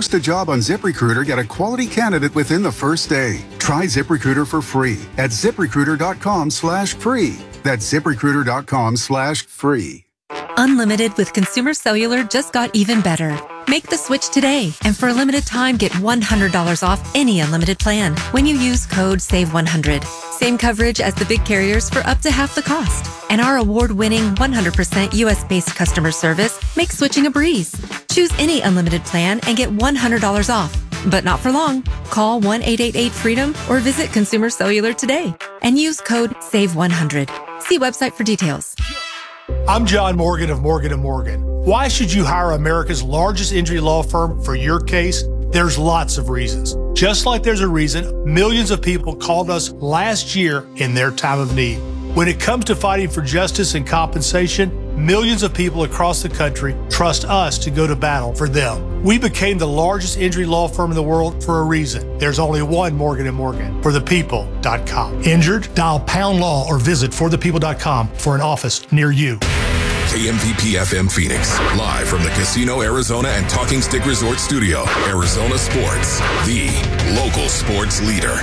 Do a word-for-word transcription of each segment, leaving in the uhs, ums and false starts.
post a job on ZipRecruiter, get a quality candidate within the first day. Try ZipRecruiter for free at ZipRecruiter.com slash free. That's ZipRecruiter.com slash free. Unlimited with Consumer Cellular just got even better. Make the switch today, and for a limited time, get one hundred dollars off any unlimited plan when you use code save one hundred. Same coverage as the big carriers for up to half the cost. And our award-winning one hundred percent U S-based customer service makes switching a breeze. Choose any unlimited plan and get one hundred dollars off. But not for long. Call one eight eight eight freedom or visit Consumer Cellular today and use code save one hundred. See website for details. I'm John Morgan of Morgan and Morgan. Why should you hire America's largest injury law firm for your case? There's lots of reasons. Just like there's a reason millions of people called us last year in their time of need. When it comes to fighting for justice and compensation, millions of people across the country trust us to go to battle for them. We became the largest injury law firm in the world for a reason. There's only one Morgan and Morgan, for the people dot com. Injured? Dial pound law or visit for the people dot com for an office near you. K M V P F M Phoenix, live from the Casino Arizona and Talking Stick Resort Studio. Arizona Sports, the local sports leader.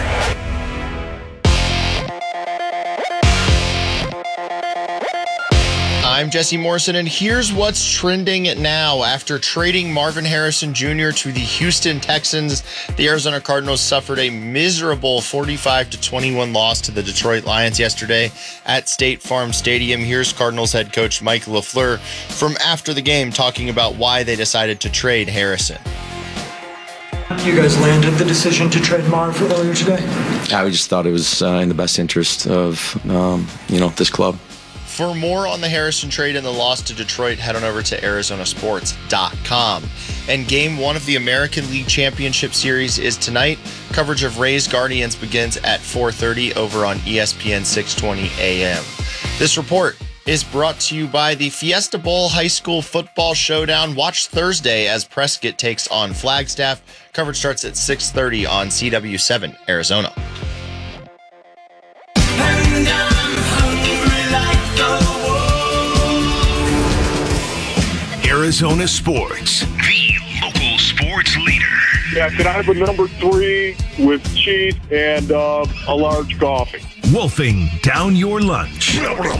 I'm Jesse Morrison, and here's what's trending now. After trading Marvin Harrison Junior to the Houston Texans, the Arizona Cardinals suffered a miserable forty-five to twenty-one loss to the Detroit Lions yesterday at State Farm Stadium. Here's Cardinals head coach Mike LaFleur from after the game talking about why they decided to trade Harrison. You guys landed the decision to trade Marv earlier today? Yeah, we just thought it was uh, in the best interest of, um, you know, this club. For more on the Harrison trade and the loss to Detroit, head on over to Arizona Sports dot com. And game one of the American League Championship Series is tonight. Coverage of Rays Guardians begins at four thirty over on E S P N six twenty A M. This report is brought to you by the Fiesta Bowl High School Football Showdown. Watch Thursday as Prescott takes on Flagstaff. Coverage starts at six thirty on C W seven Arizona. Arizona Sports, the local sports leader. Yeah, can I have a number three with cheese and uh, a large coffee? Wolfing down your lunch.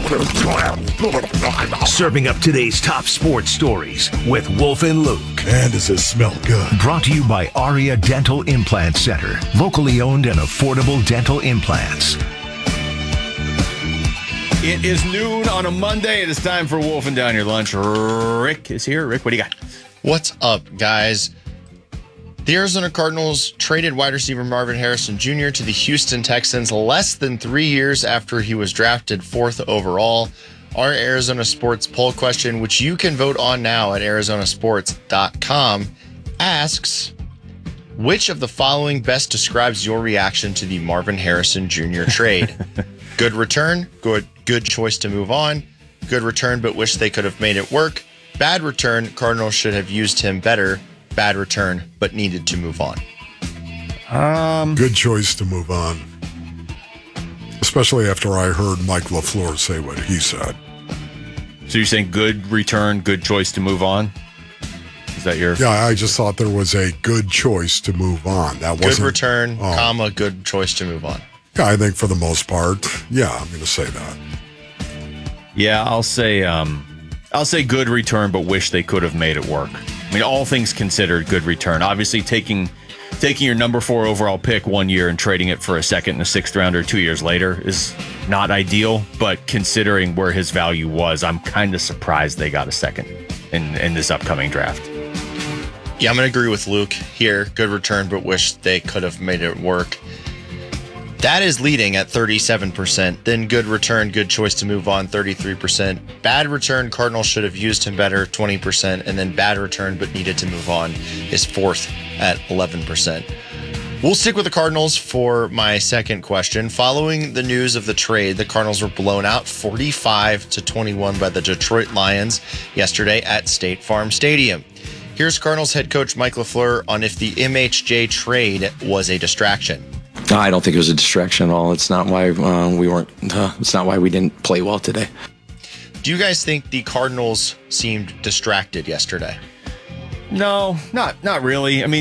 Serving up today's top sports stories with Wolf and Luke. Man, does it smell good. Brought to you by Aria Dental Implant Center. Locally owned and affordable dental implants. It is noon on a Monday. It is time for Wolfing Down Your Lunch. Rick is here. Rick, what do you got? What's up, guys? The Arizona Cardinals traded wide receiver Marvin Harrison Junior to the Houston Texans less than three years after he was drafted fourth overall. Our Arizona Sports poll question, which you can vote on now at Arizona Sports dot com, asks, which of the following best describes your reaction to the Marvin Harrison Junior trade? Good return, good good choice to move on. Good return, but wish they could have made it work. Bad return, Cardinals should have used him better. Bad return, but needed to move on. Um, Good choice to move on. Especially after I heard Mike LaFleur say what he said. So you're saying good return, good choice to move on? Is that your... Yeah, I just thought there was a good choice to move on. That Good wasn't, return, oh. comma, good choice to move on. Yeah, I think for the most part, yeah, I'm going to say that. Yeah, I'll say um, I'll say good return, but wish they could have made it work. I mean, all things considered, good return. Obviously, taking taking your number four overall pick one year and trading it for a second and a sixth rounder two years later is not ideal. But considering where his value was, I'm kind of surprised they got a second in, in this upcoming draft. Yeah, I'm going to agree with Luke here. Good return, but wish they could have made it work. That is leading at thirty-seven percent. Then good return, good choice to move on, thirty-three percent. Bad return, Cardinals should have used him better, twenty percent. And then bad return, but needed to move on is fourth at eleven percent. We'll stick with the Cardinals for my second question. Following the news of the trade, the Cardinals were blown out forty-five to twenty-one by the Detroit Lions yesterday at State Farm Stadium. Here's Cardinals head coach Mike LaFleur on if the M H J trade was a distraction. No, I don't think it was a distraction at all. It's not why uh, we weren't. Uh, it's not why we didn't play well today. Do you guys think the Cardinals seemed distracted yesterday? No, not not really. I mean.